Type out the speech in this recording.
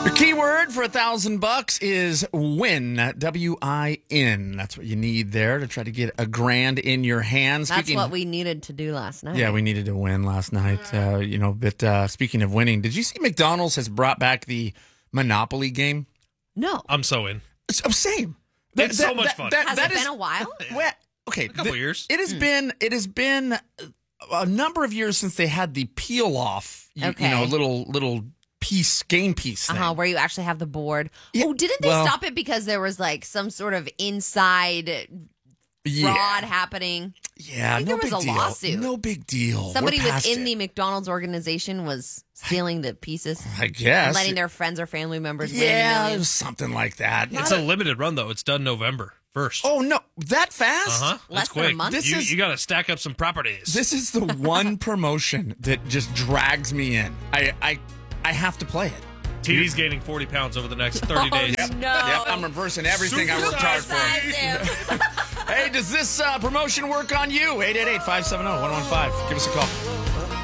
Your keyword for $1,000 is win. W-I-N. That's what you need there to try to get $1,000 in your hands. That's what we needed to do last night. Yeah, we needed to win last night. But speaking of winning, did you see McDonald's has brought back the Monopoly game? No. I'm so in. Same. It's so much fun. Has it been a while? Well, okay, A couple years. It has been a number of years since they had the peel off. Little game piece thing. Where you actually have the board. Yeah, Oh, didn't they stop it because there was like some sort of inside fraud happening? Yeah, I think there was a lawsuit. No big deal. Somebody We're past within it. the McDonald's organization was stealing the pieces. I guess. And letting their friends or family members win Yeah, it millions. was something like that. It's a limited run, though. It's done November 1st. Oh, no. That fast? Uh-huh. Less It's than a quick. month? You got to stack up some properties. This is the one promotion that just drags me in. I have to play it. TD's gaining 40 pounds over the next 30 days. No. Yep, I'm reversing everything I worked hard for. Supersize him. Hey, does this promotion work on you? 888-570-115. Give us a call.